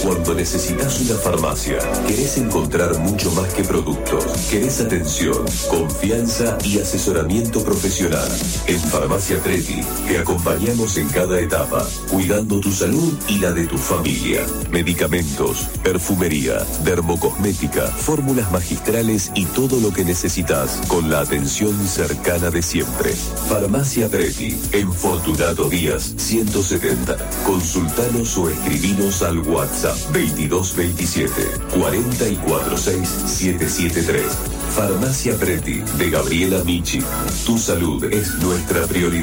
Cuando necesitas una farmacia, querés encontrar mucho más que productos. Querés atención, confianza y asesoramiento profesional. En Farmacia Preti te acompañamos en cada etapa, cuidando tu salud y la de tu familia. Medicamentos, perfumería, dermocosmética, fórmulas magistrales y todo lo que necesitas con la atención cercana de siempre. Farmacia Preti, en Fortunato Díaz 170. Consultanos o escribinos al WhatsApp 2227 446 773. Farmacia Preti de Gabriela Michi. Tu salud es nuestra prioridad.